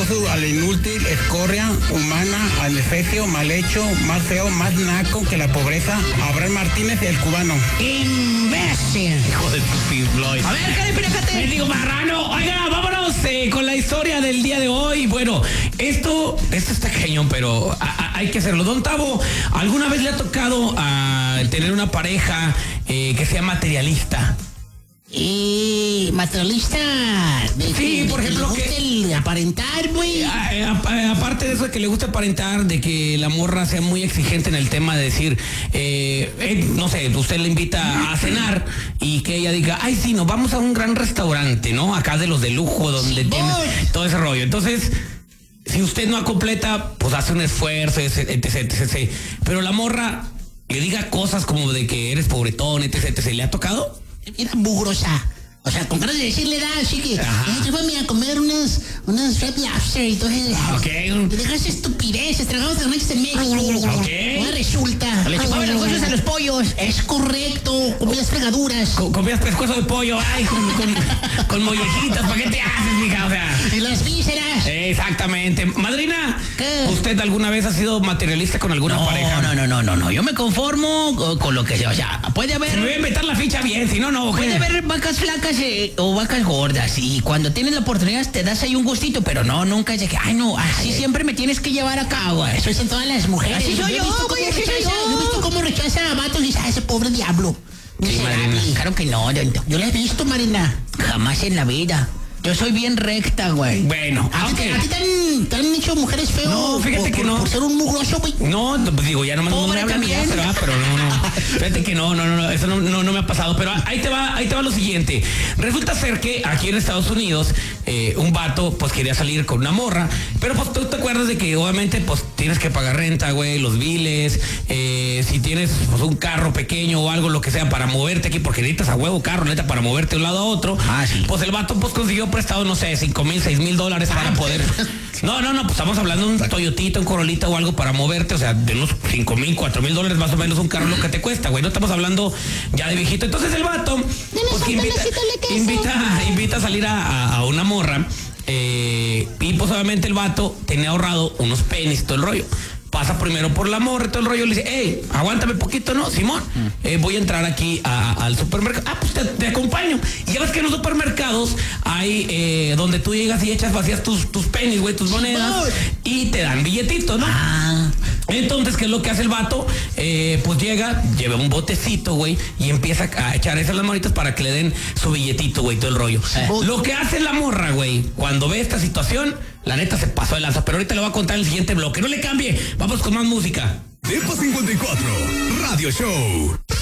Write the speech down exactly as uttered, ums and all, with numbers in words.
aplauso al inútil, escoria, humana, al efecio, mal hecho, más feo, más naco que la pobreza, Abraham Martínez, el cubano. ¡Imbécil! Hijo de tu Pink Floyd. A ver, Karen, pirájate. Me digo marrano. Oiga, vámonos eh, con la historia del día de hoy. Bueno, esto, esto está cañón, pero a, a, hay que hacerlo. Don Tavo, ¿alguna vez le ha tocado a tener una pareja eh, que sea materialista? Y materialista. De, Sí, de, por de, ejemplo, le gusta que- el aparentar, güey. A- a- Aparte de eso, de que le gusta aparentar, de que la morra sea muy exigente en el tema de decir, eh, eh, no sé, usted le invita a cenar y que ella diga, ay, sí, nos vamos a un gran restaurante, ¿no? Acá de los de lujo, donde tiene todo ese rollo. Entonces, si usted no completa, pues hace un esfuerzo, etc, etc, etc. Pero la morra le diga cosas como de que eres pobretón, etc, etc. ¿Le ha tocado? Era mugrosa. O sea, con ganas de decirle, da, así que, eh, llévame a comer unas, unas Red Lobster y todo eso. Ok. Te dejas estupideces, tragamos de noches en México. Ok. Ahora resulta. Le chupaba los huesos a los pollos. Es correcto, comías fregaduras. Co- Comías pescuezo de pollo, ay, con, con, con mollejitas, ¿para qué te haces, mija? O sea, Y las vísceras. exactamente. Madrina, ¿Qué? ¿usted alguna vez ha sido materialista con alguna No, pareja? no, no, no, no, no. Yo me conformo con, con lo que sea. O sea, puede Se me haber, voy a inventar la ficha bien, si no, no. ¿qué? puede haber vacas flacas eh, o vacas gordas. Y cuando tienes la oportunidad te das ahí un gustito, pero no, nunca es de que, ay, no, así siempre me tienes que llevar a cabo. Eso es en todas las mujeres. Así soy he yo, visto güey, cómo así soy rechaza- yo. Yo he visto cómo rechaza a vatos y dice, ah, ese pobre diablo. Miserable. Claro que no, yo, Yo la he visto, Marina. jamás en la vida. Yo soy bien recta, güey. Bueno, ¿A ti, aunque... a ti te, han, te han hecho mujeres feos? No, fíjate por, que por- no. Por ser un mugroso, güey. No, no, pues digo, ya no me, no me Pobre hablan también. bien, ¿verdad? Pero no, no. Fíjate que no, no, no, no, eso no, no, no me ha pasado. Pero ahí te va, ahí te va lo siguiente. Resulta ser que aquí en Estados Unidos, eh, un vato, pues quería salir con una morra. Pero pues tú te acuerdas de que obviamente, pues tienes que pagar renta, güey, los biles. Eh, si tienes pues, un carro pequeño o algo, lo que sea, para moverte aquí, porque necesitas a huevo carro, neta, para moverte de un lado a otro. Ah, sí. Pues el vato, pues consiguió prestado, no sé, cinco mil, seis mil dólares para poder. No, no, no, pues estamos hablando de un Toyotita, un Corolita o algo para moverte, o sea, de unos cinco mil, cuatro mil dólares más o menos un carro lo que te cuesta, güey. No estamos hablando ya de viejito. Entonces el vato, pues que invita, invita, invita a salir a, a- a una morra, eh, y pues obviamente el vato tenía ahorrado unos penis y todo el rollo. Pasa primero por la morra y todo el rollo, le dice, hey, aguántame poquito, ¿no, Simón? Eh, voy a entrar aquí a- a- al supermercado. Ah, pues te, te acompaño. Y ya ves que en los supermercados hay eh, donde tú llegas y echas vacías tus, tus penis, güey, tus monedas, y te dan billetitos, ¿no? Ah, Entonces, ¿qué es lo que hace el vato? Eh, pues llega, lleva un botecito, güey, y empieza a echar esas las manitas para que le den su billetito, güey, todo el rollo. Eh. Lo que hace la morra, güey, cuando ve esta situación, la neta se pasó de lanza, pero ahorita le voy a contar el siguiente bloque. No le cambie, vamos con más música. Depa cincuenta y cuatro, Radio Show.